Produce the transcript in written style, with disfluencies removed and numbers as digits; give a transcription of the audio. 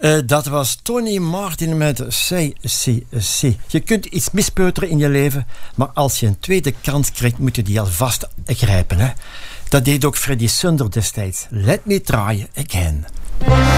Dat was Tony Martin met CCC. Je kunt iets mispeuteren in je leven, maar als je een tweede kans krijgt, moet je die alvast grijpen. Hè? Dat deed ook Freddy Sunder destijds. Let me try again.